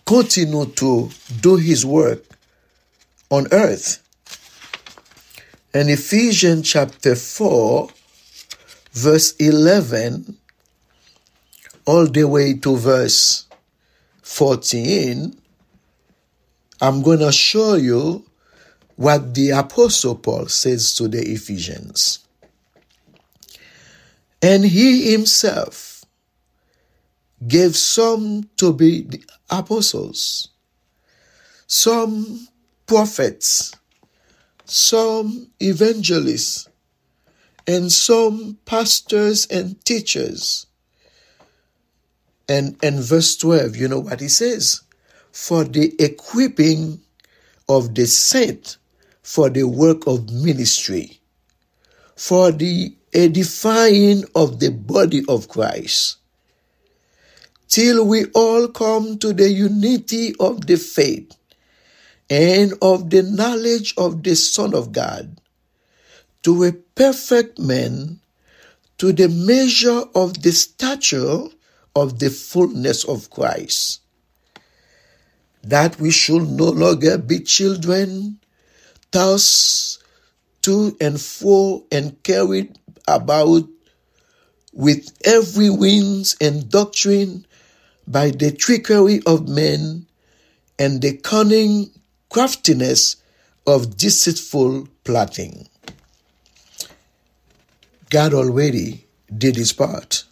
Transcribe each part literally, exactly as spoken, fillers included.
continue to do his work on earth. In Ephesians chapter four, verse eleven, all the way to verse fourteen, I'm going to show you what the Apostle Paul says to the Ephesians. And he himself gave some to be the apostles, some prophets, some evangelists, and some pastors and teachers. And in verse twelve, you know what he says? For the equipping of the saint, for the work of ministry, for the edifying of the body of Christ, till we all come to the unity of the faith and of the knowledge of the Son of God, to a perfect man, to the measure of the stature of the fullness of Christ, that we should no longer be children, tossed to and fro and carried about with every wind and doctrine by the trickery of men and the cunning craftiness of deceitful plotting. God already did his part.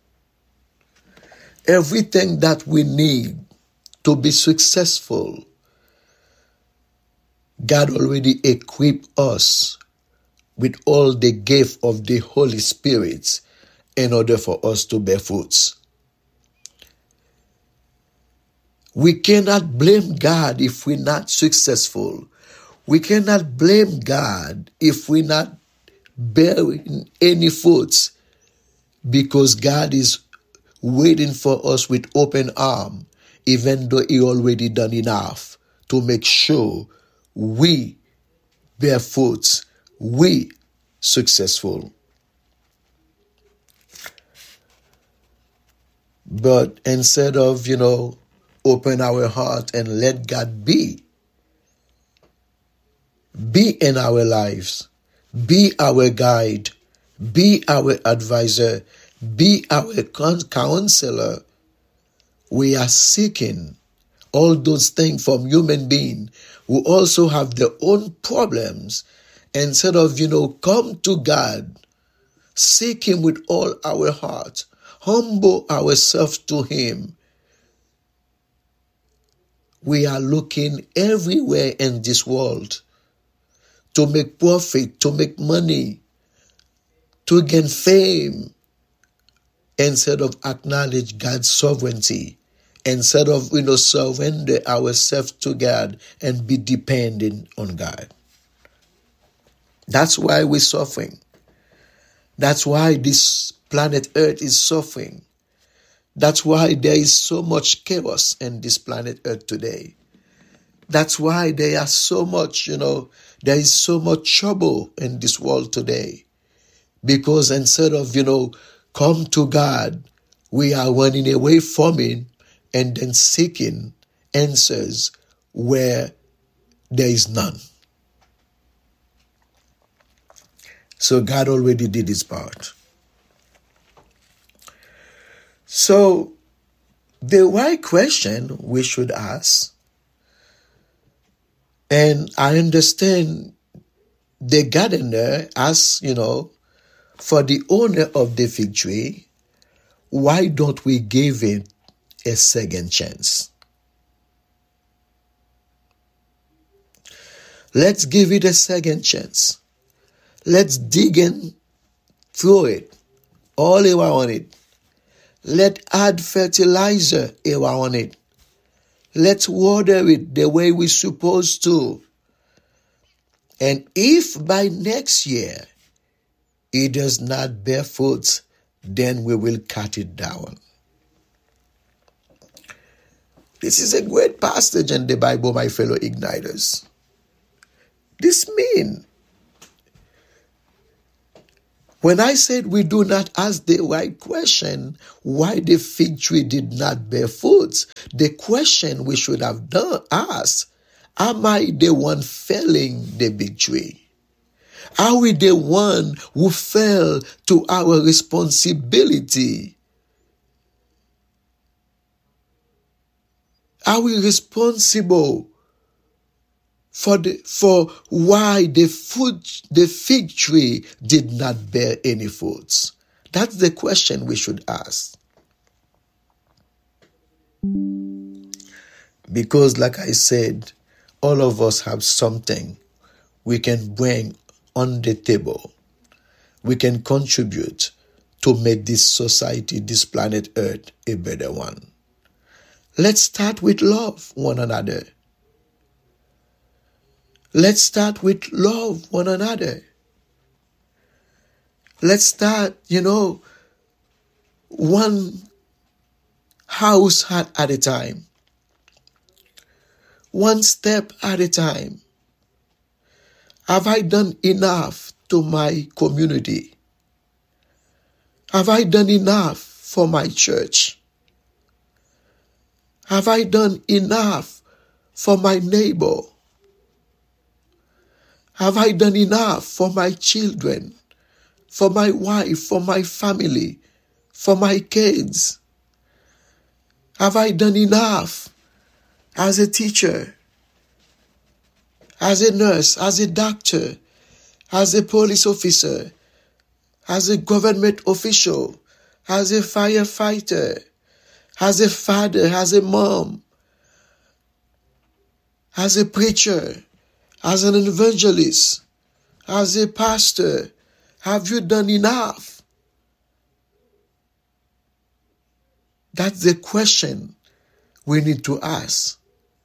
Everything that we need to be successful, God already equipped us with all the gift of the Holy Spirit in order for us to bear fruits. We cannot blame God if we're not successful. We cannot blame God if we're not bearing any fruits, because God is waiting for us with open arms, even though he already done enough to make sure we bear fruits, we successful. But instead of, you know, open our heart and let God be, be in our lives, be our guide, be our advisor, be our counselor, we are seeking all those things from human beings who also have their own problems. Instead of, you know, come to God, seek him with all our heart, humble ourselves to him. We are looking everywhere in this world to make profit, to make money, to gain fame, instead of acknowledge God's sovereignty, instead of, you know, surrender ourselves to God and be dependent on God. That's why we're suffering. That's why this planet Earth is suffering. That's why there is so much chaos in this planet Earth today. That's why there are so much, you know, there is so much trouble in this world today. Because instead of, you know, come to God, we are running away from him and then seeking answers where there is none. So God already did his part. So the right question we should ask, and I understand the gardener asks, you know, for the owner of the fig tree, why don't we give him a second chance? Let's give it a second chance. Let's dig in through it, all around it. Let's add fertilizer around it. Let's water it the way we're supposed to. And if by next year it does not bear fruit, then we will cut it down. This is a great passage in the Bible, my fellow igniters. This means When I said we do not ask the right question, why the fig tree did not bear fruits, the question we should have done asked, am I the one felling the big tree? Are we the one who fell to our responsibility? Are we responsible for the for why the fruit, the fig tree did not bear any fruits? That's the question we should ask. Because, like I said, all of us have something we can bring on the table. We can contribute to make this society, this planet Earth, a better one. Let's start with love one another. Let's start with love one another. Let's start, you know, one house at a time. One step at a time. Have I done enough to my community? Have I done enough for my church? Have I done enough for my neighbor? Have I done enough for my children, for my wife, for my family, for my kids? Have I done enough as a teacher, as a nurse, as a doctor, as a police officer, as a government official, as a firefighter, as a father, as a mom, as a preacher, as an evangelist, as a pastor? Have you done enough? That's the question we need to ask.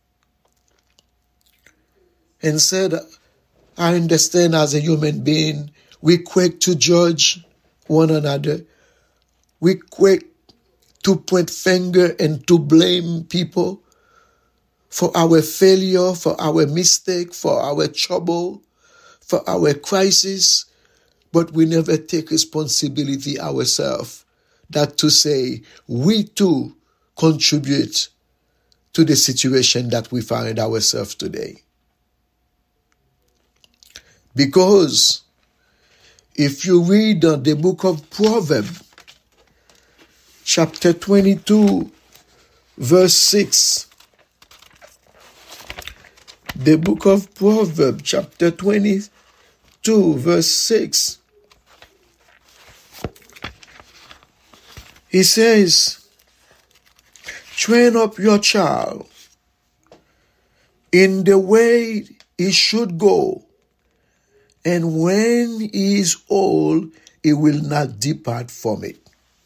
Instead, I understand as a human being, we quick to judge one another. We quick to point finger and to blame people for our failure, for our mistake, for our trouble, for our crisis, but we never take responsibility ourselves. That to say, we too contribute to the situation that we find ourselves today. Because if you read uh, the book of Proverbs, chapter twenty-two, verse six, the book of Proverbs, chapter twenty-two, verse six, he says, train up your child in the way he should go, and when he is old, he will not depart from it.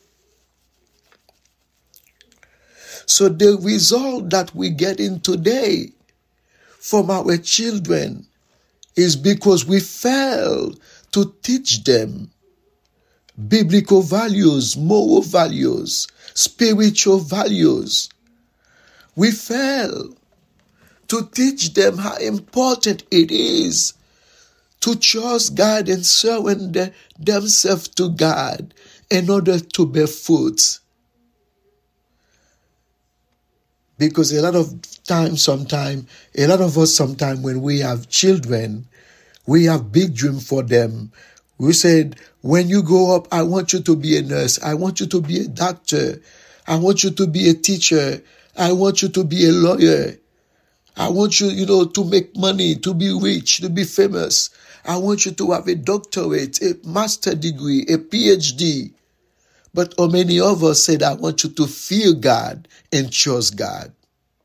So the result that we get in today from our children is because we fail to teach them biblical values, moral values, spiritual values. We fail to teach them how important it is to trust God and surrender themselves to God in order to bear fruits. Because a lot of times, sometime, a lot of us, sometime when we have children, we have big dream for them. We said, when you grow up, I want you to be a nurse. I want you to be a doctor. I want you to be a teacher. I want you to be a lawyer. I want you, you know, to make money, to be rich, to be famous. I want you to have a doctorate, a master degree, a P H D. But how many of us said, I want you to fear God and trust God?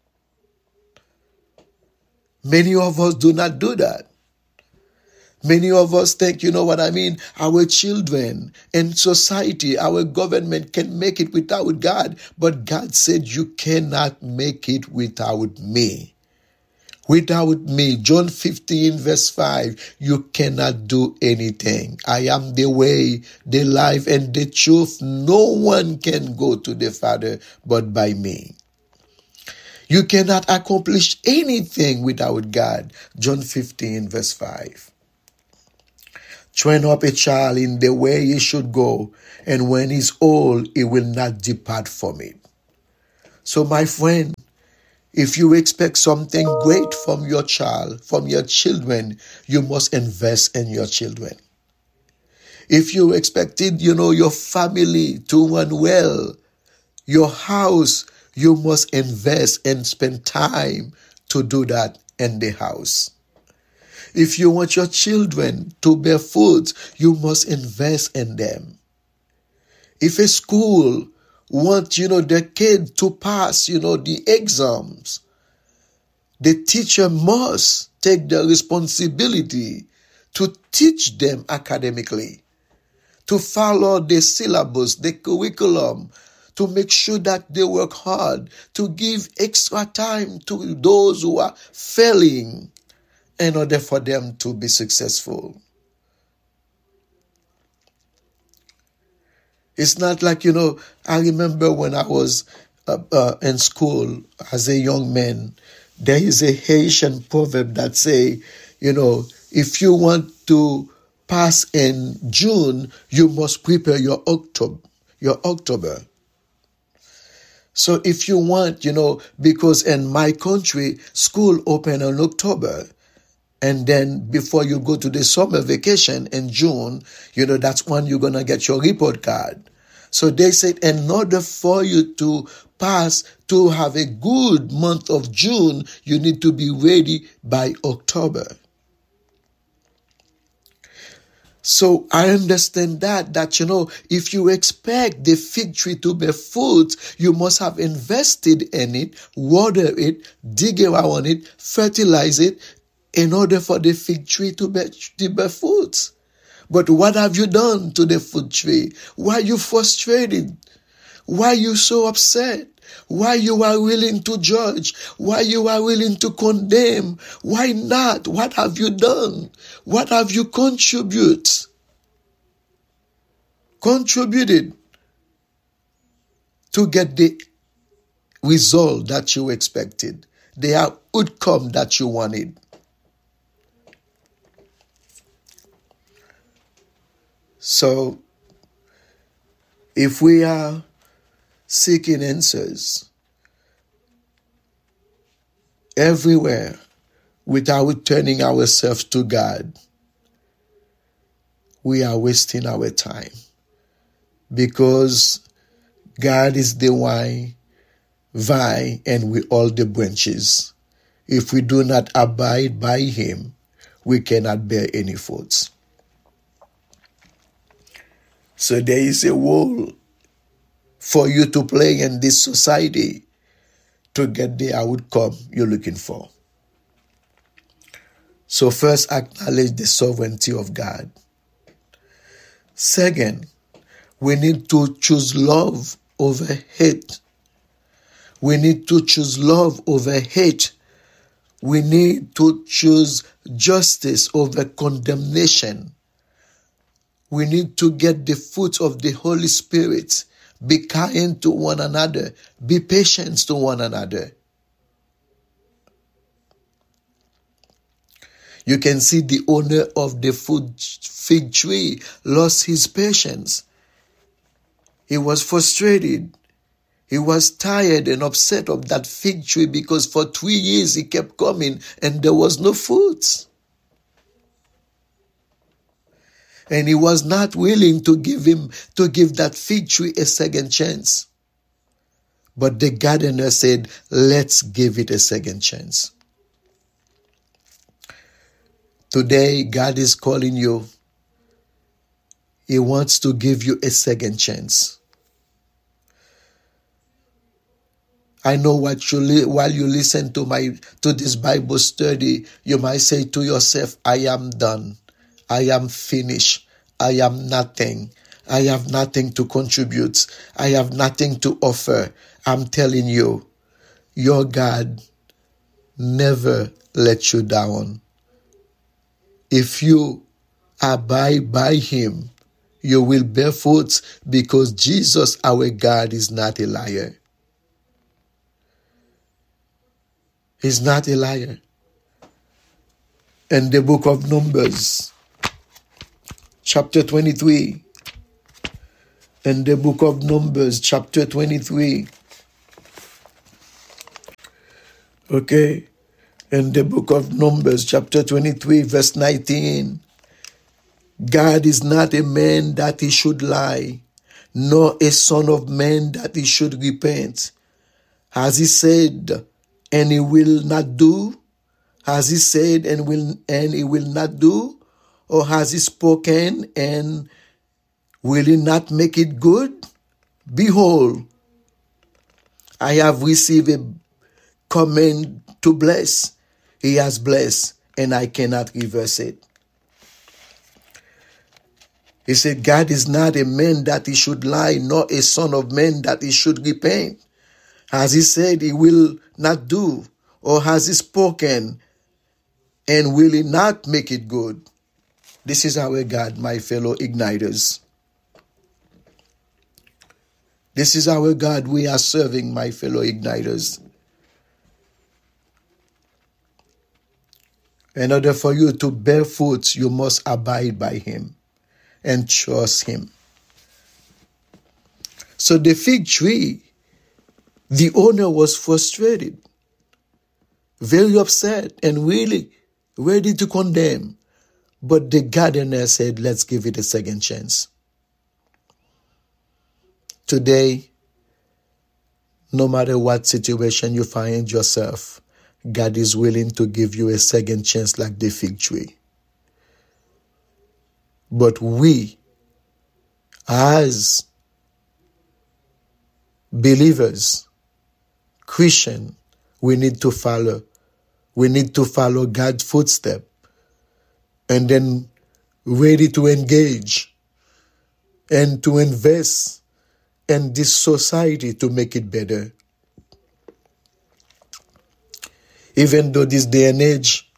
Many of us do not do that. Many of us think, you know what I mean, our children and society, our government can make it without God. But God said, you cannot make it without me. Without me, John fifteen verse five, you cannot do anything. I am the way, the life, and the truth. No one can go to the Father but by me. You cannot accomplish anything without God. John fifteen verse five. Train up a child in the way he should go, and when he's old, he will not depart from it. So, my friend, if you expect something great from your child, from your children, you must invest in your children. If you expected, you know, your family to run well, your house, you must invest and spend time to do that in the house. If you want your children to bear fruit, you must invest in them. If a school wants, you know, the kid to pass, you know, the exams, the teacher must take the responsibility to teach them academically, to follow the syllabus, the curriculum, to make sure that they work hard, to give extra time to those who are failing in order for them to be successful. It's not like, you know, I remember when I was uh, uh, in school as a young man, there is a Haitian proverb that say, you know, if you want to pass in June, you must prepare your October, your October. So if you want, you know, because in my country, school open in October, and then before you go to the summer vacation in June, you know, that's when you're going to get your report card. So they said, in order for you to pass, to have a good month of June, you need to be ready by October. So I understand that, that, you know, if you expect the fig tree to bear fruit, you must have invested in it, water it, dig around it, fertilize it, in order for the fig tree to bear, to bear fruit. But what have you done to the fig tree? Why are you frustrated? Why are you so upset? Why you are willing to judge? Why you are willing to condemn? Why not? What have you done? What have you contributed? Contributed to get the result that you expected, the outcome that you wanted. So, if we are seeking answers everywhere without turning ourselves to God, we are wasting our time, because God is the vine, vine, and we all the branches. If we do not abide by Him, we cannot bear any fruits. So there is a role for you to play in this society to get the outcome you're looking for. So first, acknowledge the sovereignty of God. Second, we need to choose love over hate. We need to choose love over hate. We need to choose justice over condemnation. We need to get the fruit of the Holy Spirit. Be kind to one another. Be patient to one another. You can see the owner of the fig tree lost his patience. He was frustrated. He was tired and upset of that fig tree because for three years he kept coming and there was no fruit. And he was not willing to give him, to give that fig tree a second chance. But the gardener said, let's give it a second chance. Today, God is calling you. He wants to give you a second chance. I know what you li- while you listen to my to this Bible study, you might say to yourself, I am done. I am finished. I am nothing. I have nothing to contribute. I have nothing to offer. I'm telling you, your God never let you down. If you abide by Him, you will bear fruit, because Jesus, our God, is not a liar. He's not a liar. In the book of Numbers, chapter twenty-three. In the book of Numbers, chapter twenty-three. Okay. In the book of Numbers, chapter twenty-three, verse nineteen. God is not a man that he should lie, nor a son of man that he should repent. Has he said, and he will not do? Has he said, and will and he will not do? Or has he spoken, and will he not make it good? Behold, I have received a command to bless. He has blessed, and I cannot reverse it. He said, God is not a man that he should lie, nor a son of man that he should repent. Has he said he will not do, or has he spoken, and will he not make it good? This is our God, my fellow igniters. This is our God we are serving, my fellow igniters. In order for you to bear fruit, you must abide by him and trust him. So the fig tree, the owner was frustrated, very upset, and really ready to condemn. But the gardener said, let's give it a second chance. Today, no matter what situation you find yourself, God is willing to give you a second chance like the fig tree. But we, as believers, Christian, we need to follow. We need to follow God's footsteps and then ready to engage and to invest in this society to make it better. Even though this day and age,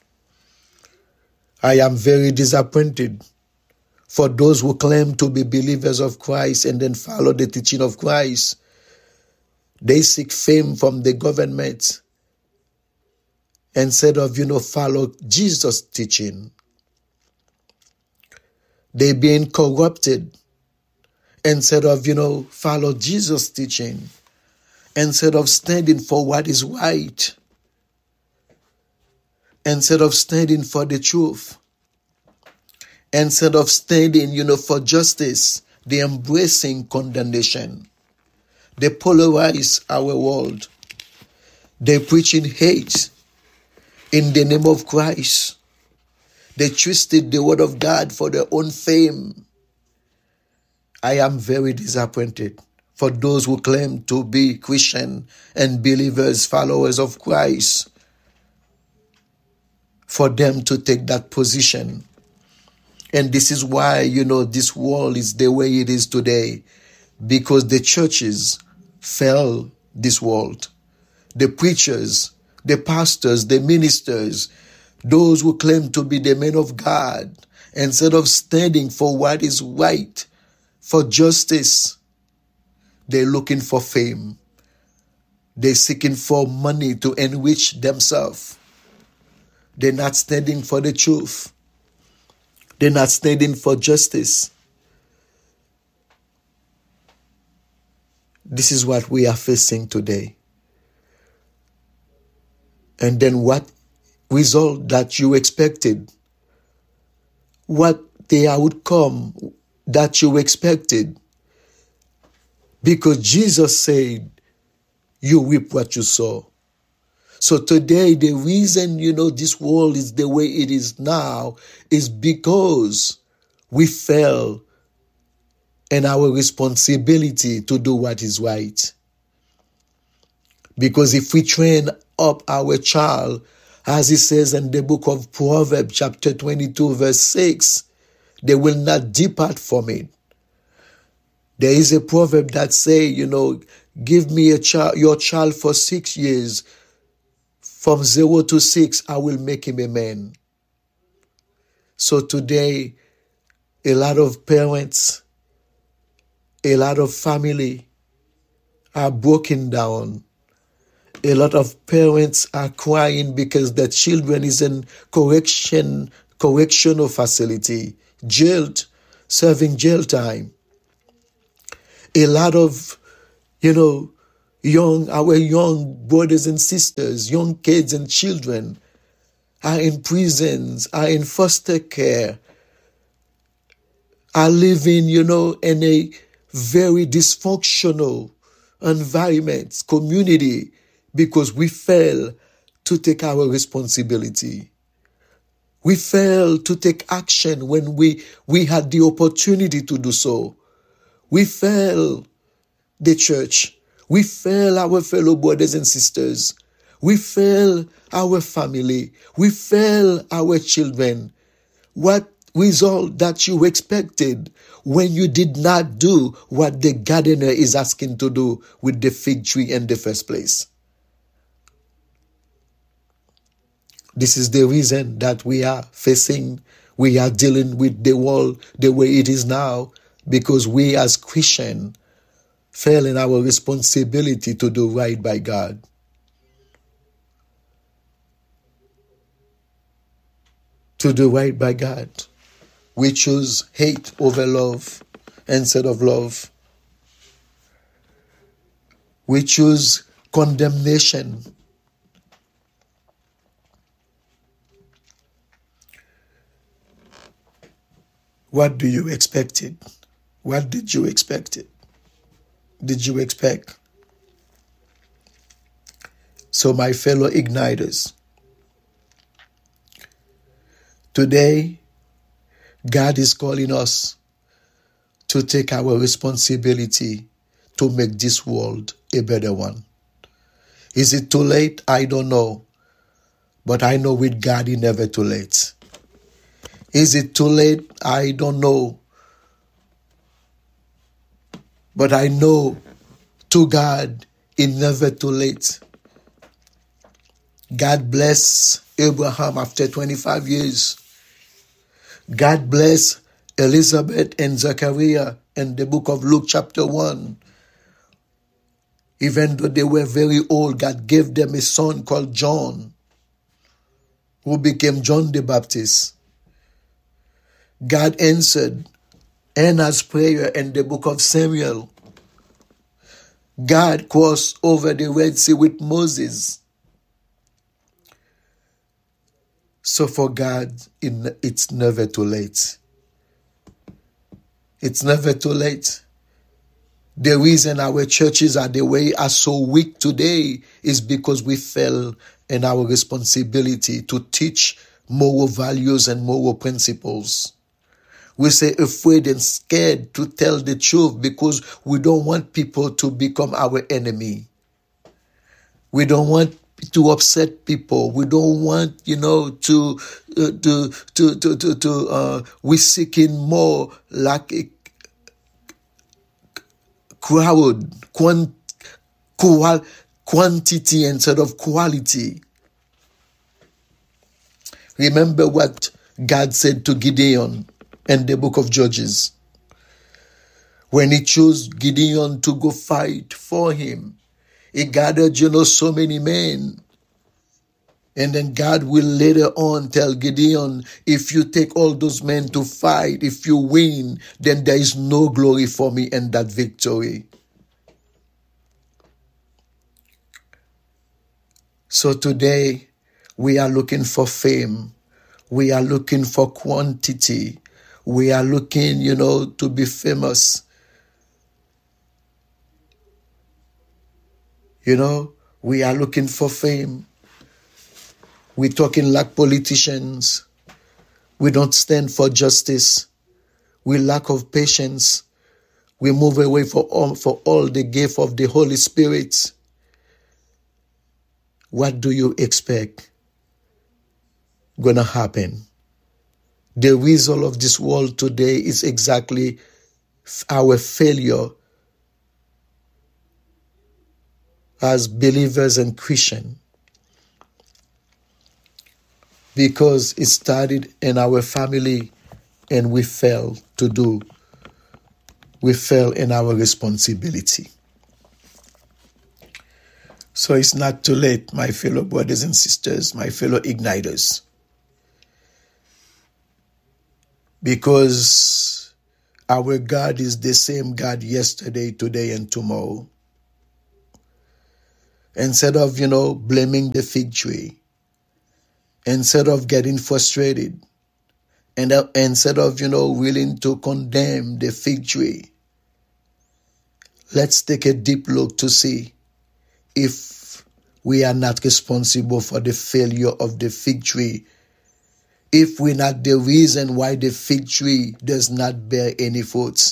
I am very disappointed for those who claim to be believers of Christ and then follow the teaching of Christ. They seek fame from the government instead of, you know, follow Jesus' teaching. They being corrupted instead of, you know, follow Jesus' teaching. Instead of standing for what is right. Instead of standing for the truth. Instead of standing, you know, for justice, they embracing condemnation. They polarize our world. They preaching hate in the name of Christ. They twisted the word of God for their own fame. I am very disappointed for those who claim to be Christian and believers, followers of Christ, for them to take that position. And this is why, you know, this world is the way it is today. Because the churches fell this world. The preachers, the pastors, the ministers, those who claim to be the men of God, instead of standing for what is right, for justice, they're looking for fame. They're seeking for money to enrich themselves. They're not standing for the truth. They're not standing for justice. This is what we are facing today. And then what result that you expected? What the outcome that you expected? Because Jesus said, you reap what you sow. So today, the reason, you know, this world is the way it is now is because we fell in our responsibility to do what is right. Because if we train up our child, as it says in the book of Proverbs, chapter twenty-two, verse six, they will not depart from it. There is a proverb that say, you know, give me a child, your child for six years. From zero to six, I will make him a man. So today, a lot of parents, a lot of family are broken down. A lot of parents are crying because their children is in correction, correctional facility, jailed serving jail time. A lot of, you know, young, our young brothers and sisters, young kids and children are in prisons, are in foster care, are living, you know, in a very dysfunctional environment, community, because we fail to take our responsibility. We fail to take action when we, we had the opportunity to do so. We fail the church. We fail our fellow brothers and sisters. We fail our family. We fail our children. What result that you expected when you did not do what the gardener is asking to do with the fig tree in the first place? This is the reason that we are facing, we are dealing with the world the way it is now, because we as Christians fail in our responsibility to do right by God. To do right by God. We choose hate over love instead of love. We choose condemnation. What do you expect? What did you expect? Did you expect? So my fellow igniters, today, God is calling us to take our responsibility to make this world a better one. Is it too late? I don't know. But I know with God it's never too late. Is it too late? I don't know. But I know to God it's never too late. God bless Abraham after twenty-five years. God bless Elizabeth and Zechariah in the book of Luke chapter one. Even though they were very old, God gave them a son called John, who became John the Baptist. God answered Anna's prayer in the book of Samuel. God crossed over the Red Sea with Moses. So for God, it's never too late. It's never too late. The reason our churches are the way are so weak today is because we fell in our responsibility to teach moral values and moral principles. We say afraid and scared to tell the truth because we don't want people to become our enemy. We don't want to upset people. We don't want, you know, to uh, to to to to, to uh, we're seeking more like a crowd, quant, qual, quantity instead of quality. Remember what God said to Gideon in the book of Judges. When he chose Gideon to go fight for him, he gathered, you know, so many men. And then God will later on tell Gideon, if you take all those men to fight, if you win, then there is no glory for me in that victory. So today, we are looking for fame. We are looking for quantity. We are looking, you know, to be famous. You know, we are looking for fame. We're talking like politicians. We don't stand for justice. We lack of patience. We move away for all, for all the gift of the Holy Spirit. What do you expect gonna happen? The result of this world today is exactly our failure as believers and Christians. Because it started in our family and we failed to do. We failed in our responsibility. So it's not too late, my fellow brothers and sisters, my fellow igniters. Because Our God is the same God yesterday, today, and tomorrow. Instead of, you know, blaming the fig tree, instead of getting frustrated, and uh, instead of, you know, willing to condemn the fig tree, let's take a deep look to see if we are not responsible for the failure of the fig tree, if we're not the reason why the fig tree does not bear any fruits.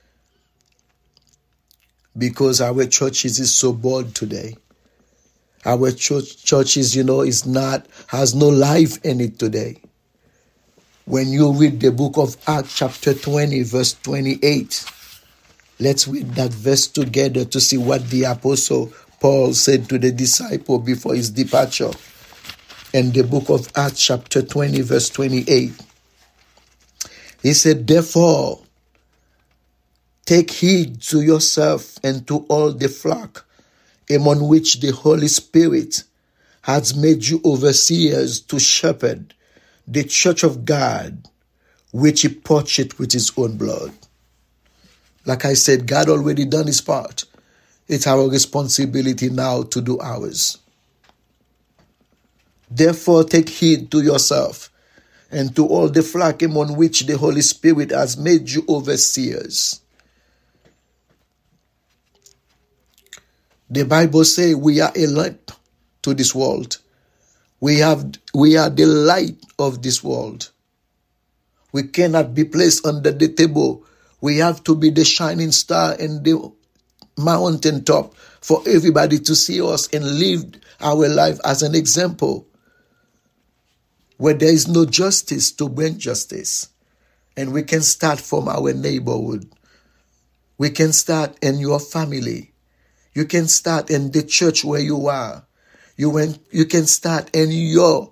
Because our churches is so bored today. Our church churches, you know, is not, has no life in it today. When you read the book of Acts chapter twenty, verse twenty-eight, let's read that verse together to see what the apostle Paul said to the disciple before his departure. In the book of Acts chapter twenty, verse twenty-eight, he said, therefore, take heed to yourself and to all the flock among which the Holy Spirit has made you overseers to shepherd the church of God, which he purchased with his own blood. Like I said, God already done his part. It's our responsibility now to do ours. Therefore, take heed to yourself and to all the flock among which the Holy Spirit has made you overseers. The Bible says we are a lamp to this world. We have, we are the light of this world. We cannot be placed under the table. We have to be the shining star in the mountaintop for everybody to see us and live our life as an example. Where there is no justice, to bring justice. And we can start from our neighborhood. We can start in your family. You can start in the church where you are. You, went, you can start in your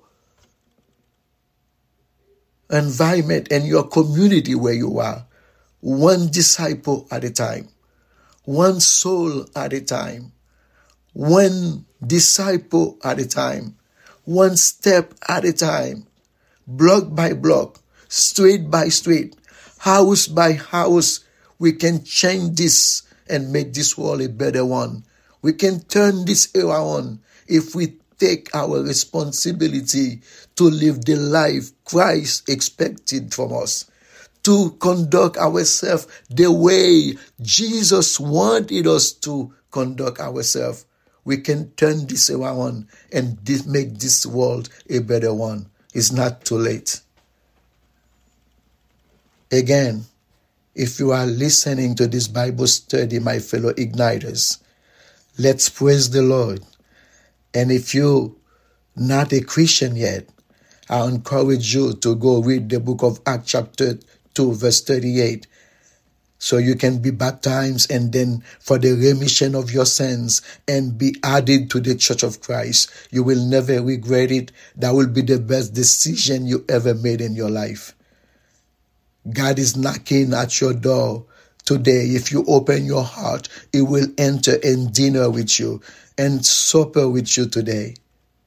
environment, in your community where you are. One disciple at a time. One soul at a time. One disciple at a time. One step at a time. Block by block. Street by street. House by house. We can change this and make this world a better one. We can turn this era on if we take our responsibility to live the life Christ expected from us, to conduct ourselves the way Jesus wanted us to conduct ourselves. We can turn this era on and this, make this world a better one. It's not too late. Again, if you are listening to this Bible study, my fellow igniters, let's praise the Lord. And if you're not a Christian yet, I encourage you to go read the book of Acts chapter two, verse thirty-eight, so you can be baptized and then for the remission of your sins and be added to the church of Christ. You will never regret it. That will be the best decision you ever made in your life. God is knocking at your door today. If you open your heart, he will enter and dinner with you and supper with you today.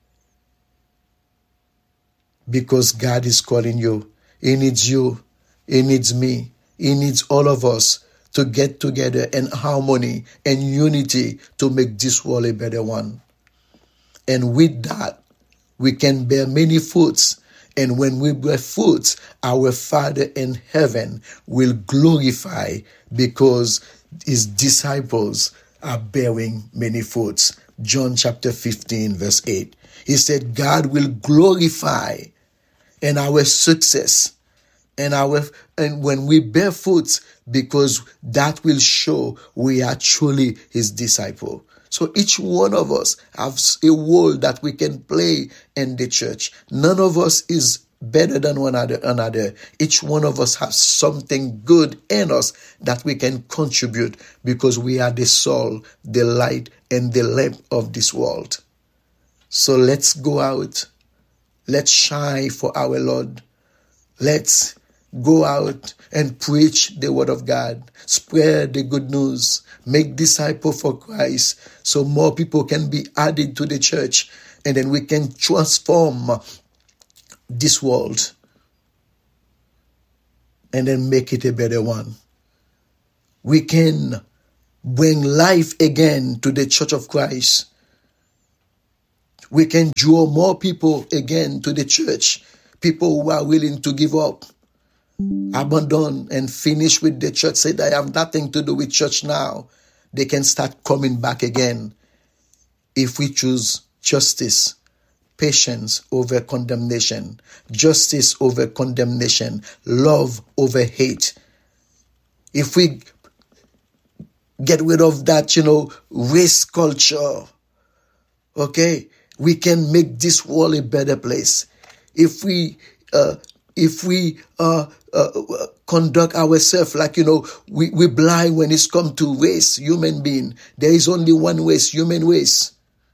Because God is calling you. He needs you. He needs me. He needs all of us to get together in harmony and unity to make this world a better one. And with that, we can bear many fruits. And when we bear fruits, our Father in heaven will glorify because his disciples are bearing many fruits. John chapter fifteen, verse eight. He said, God will glorify in our success and our and when we bear fruits, because that will show we are truly his disciple. So each one of us has a role that we can play in the church. None of us is better than one another. Each one of us has something good in us that we can contribute because we are the soul, the light, and the lamp of this world. So let's go out. Let's shine for our Lord. Let's go out and preach the word of God. Spread the good news. Make disciples for Christ so more people can be added to the church. And then we can transform this world and then make it a better one. we can bring life again to the Church of Christ. We can draw more people again to the church. People who are willing to give up, abandon, and finish with the church. Say, I have nothing to do with church now. They can start coming back again if we choose justice, patience over condemnation, justice over condemnation, love over hate. If we get rid of that, you know, race culture, okay, we can make this world a better place. If we, uh, if we uh, uh, conduct ourselves like, you know, we, we're blind when it's come to race, human being. There is only one race, human race.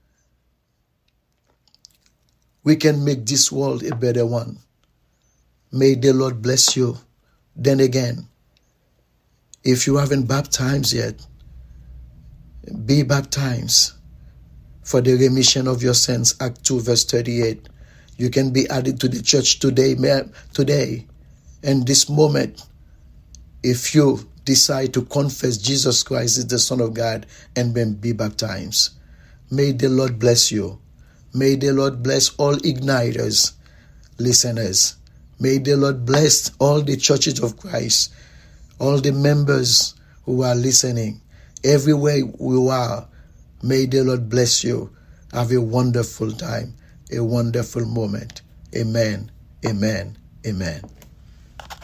We can make this world a better one. May the Lord bless you. Then again, if you haven't baptized yet, be baptized for the remission of your sins. Act two verse thirty-eight. You can be added to the church today, today, and this moment, if you decide to confess Jesus Christ is the Son of God and then be baptized. May the Lord bless you. May the Lord bless all igniters, listeners. May the Lord bless all the churches of Christ, all the members who are listening. Everywhere you are, may the Lord bless you. Have a wonderful time, a wonderful moment. Amen, amen, amen.